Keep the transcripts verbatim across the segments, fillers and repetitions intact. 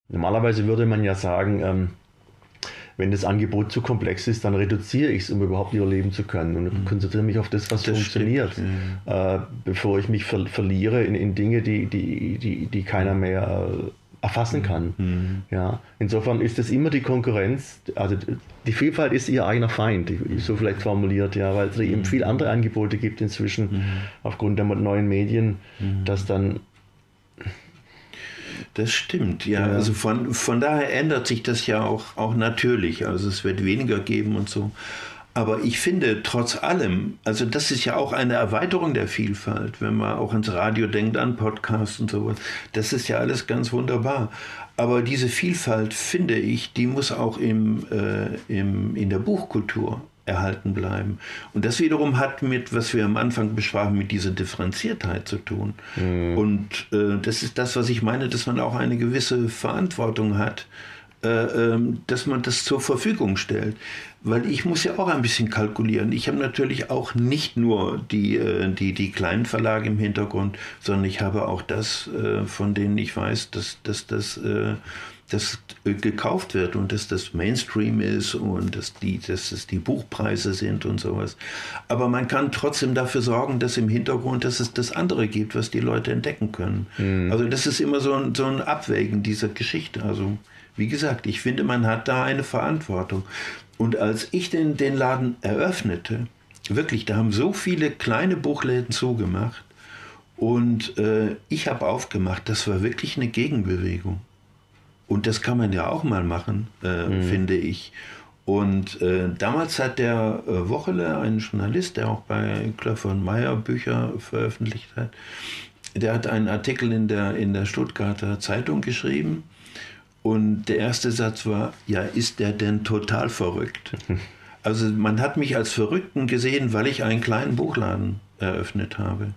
Normalerweise würde man ja sagen, ähm, wenn das Angebot zu komplex ist, dann reduziere ich es, um überhaupt überleben zu können und mhm. konzentriere mich auf das, was das funktioniert, ja. äh, bevor ich mich ver- verliere in, in Dinge, die, die, die, die keiner mehr äh, erfassen kann. Mhm. Ja. Insofern ist es immer die Konkurrenz, also die Vielfalt ist ihr eigener Feind, so vielleicht formuliert, ja, weil es mhm. eben viele andere Angebote gibt inzwischen mhm. aufgrund der neuen Medien, mhm. dass dann Das stimmt, ja. ja. Also von, von daher ändert sich das ja auch, auch natürlich. Also es wird weniger geben und so. Aber ich finde trotz allem, also das ist ja auch eine Erweiterung der Vielfalt, wenn man auch ans Radio denkt, an Podcasts und sowas. Das ist ja alles ganz wunderbar. Aber diese Vielfalt, finde ich, die muss auch im, äh, im, in der Buchkultur erhalten bleiben. Und das wiederum hat mit, was wir am Anfang besprachen, mit dieser Differenziertheit zu tun. Mhm. Und äh, das ist das, was ich meine, dass man auch eine gewisse Verantwortung hat, äh, äh, dass man das zur Verfügung stellt. Weil ich muss ja auch ein bisschen kalkulieren. Ich habe natürlich auch nicht nur die, äh, die, die kleinen Verlage im Hintergrund, sondern ich habe auch das, äh, von denen ich weiß, dass, dass das... Äh, dass gekauft wird und dass das Mainstream ist und dass, die, dass es die Buchpreise sind und sowas. Aber man kann trotzdem dafür sorgen, dass im Hintergrund, dass es das andere gibt, was die Leute entdecken können. Mhm. Also das ist immer so ein, so ein Abwägen dieser Geschichte. Also wie gesagt, ich finde, man hat da eine Verantwortung. Und als ich den, den Laden eröffnete, wirklich, da haben so viele kleine Buchläden zugemacht und äh, ich habe aufgemacht, das war wirklich eine Gegenbewegung. Und das kann man ja auch mal machen, äh, mhm. finde ich. Und äh, damals hat der äh, Wochele, ein Journalist, der auch bei Klöffer und Meyer Bücher veröffentlicht hat, der hat einen Artikel in der, in der Stuttgarter Zeitung geschrieben. Und der erste Satz war, ja, ist der denn total verrückt? Also man hat mich als Verrückten gesehen, weil ich einen kleinen Buchladen eröffnet habe.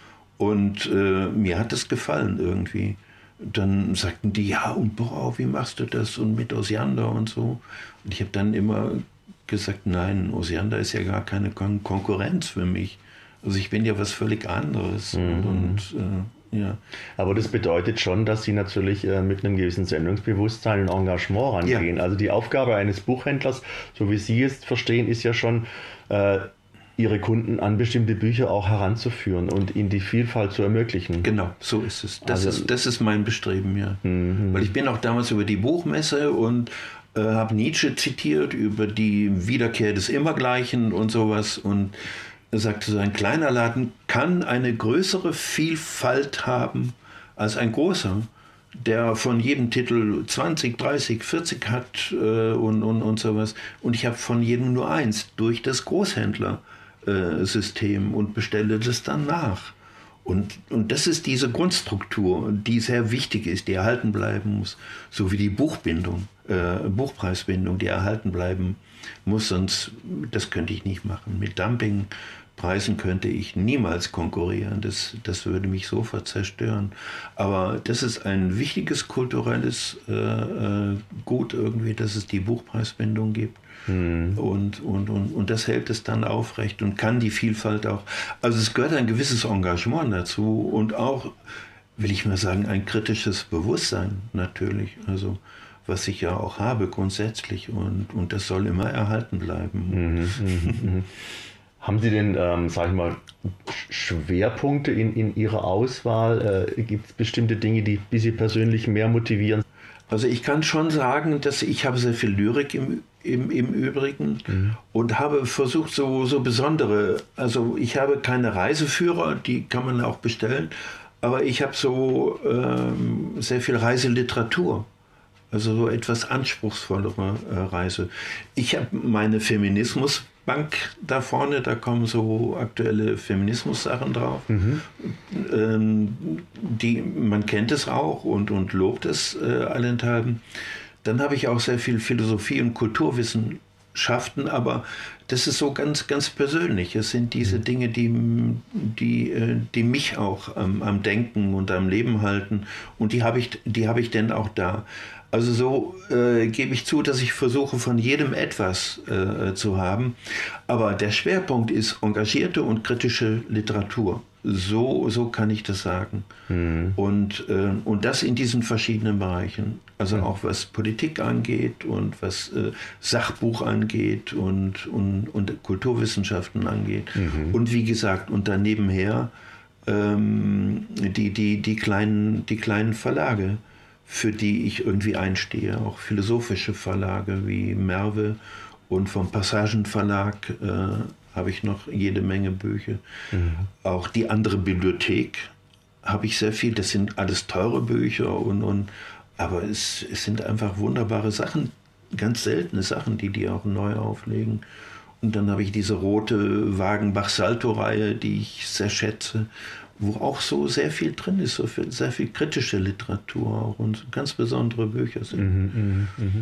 Und äh, mir hat es gefallen irgendwie. Dann sagten die, ja, und boah, wie machst du das? Und mit Osiander und so. Und ich habe dann immer gesagt, nein, Osiander ist ja gar keine Kon- Konkurrenz für mich. Also ich bin ja was völlig anderes. Mhm. Und, äh, ja. Aber das bedeutet schon, dass Sie natürlich äh, mit einem gewissen Sendungsbewusstsein und Engagement rangehen. Ja. Also die Aufgabe eines Buchhändlers, so wie Sie es verstehen, ist ja schon, äh, Ihre Kunden an bestimmte Bücher auch heranzuführen und ihnen die Vielfalt zu ermöglichen. Genau, so ist es. Das, also, ist, das ist mein Bestreben, ja. Mhm. Weil ich bin auch damals über die Buchmesse und äh, habe Nietzsche zitiert über die Wiederkehr des Immergleichen und sowas. Und er sagte, so ein kleiner Laden kann eine größere Vielfalt haben als ein großer, der von jedem Titel zwanzig, dreißig, vierzig hat äh, und, und, und sowas. Und ich habe von jedem nur eins durch das Großhändler. System und bestelle das dann nach. Und, und das ist diese Grundstruktur, die sehr wichtig ist, die erhalten bleiben muss, so wie die Buchbindung, äh, Buchpreisbindung, die erhalten bleiben muss, sonst, das könnte ich nicht machen. Mit Dumpingpreisen könnte ich niemals konkurrieren, das, das würde mich sofort zerstören. Aber das ist ein wichtiges kulturelles äh, Gut irgendwie, dass es die Buchpreisbindung gibt. Hm. Und, und, und, und das hält es dann aufrecht und kann die Vielfalt auch. Also es gehört ein gewisses Engagement dazu und auch, will ich mal sagen, ein kritisches Bewusstsein natürlich. Also was ich ja auch habe grundsätzlich und, und das soll immer erhalten bleiben. Mhm, mh, mh. Haben Sie denn, ähm, sag ich mal, Schwerpunkte in, in Ihrer Auswahl? Äh, gibt es bestimmte Dinge, die, die Sie persönlich mehr motivieren? Also ich kann schon sagen, dass ich habe sehr viel Lyrik im, im, im Übrigen mhm. und habe versucht, so, so besondere, also ich habe keine Reiseführer, die kann man auch bestellen, aber ich habe so ähm, sehr viel Reiseliteratur, also so etwas anspruchsvollere äh, Reise. Ich habe meine Feminismus Bank da vorne, da kommen so aktuelle Feminismus-Sachen drauf. Mhm. Ähm, die, man kennt es auch und, und lobt es äh, allenthalben. Dann habe ich auch sehr viel Philosophie und Kulturwissenschaften, aber das ist so ganz, ganz persönlich. Es sind diese mhm. Dinge, die, die, die mich auch am, am Denken und am Leben halten und die habe ich, die habe ich denn auch da. Also so äh, gebe ich zu, dass ich versuche, von jedem etwas äh, zu haben. Aber der Schwerpunkt ist engagierte und kritische Literatur. So, so kann ich das sagen. Mhm. Und, äh, und das in diesen verschiedenen Bereichen. Also mhm. auch was Politik angeht und was äh, Sachbuch angeht und, und, und Kulturwissenschaften angeht. Mhm. Und wie gesagt, und dann nebenher ähm, die, die, die, kleinen, die kleinen Verlage, für die ich irgendwie einstehe. Auch philosophische Verlage wie Merve und vom Passagenverlag äh, habe ich noch jede Menge Bücher. Mhm. Auch die andere Bibliothek habe ich sehr viel. Das sind alles teure Bücher, und, und, aber es, es sind einfach wunderbare Sachen, ganz seltene Sachen, die die auch neu auflegen. Und dann habe ich diese rote Wagenbach-Salto-Reihe, die ich sehr schätze, wo auch so sehr viel drin ist, so viel, sehr viel kritische Literatur auch und ganz besondere Bücher sind. Mhm, mh, mh.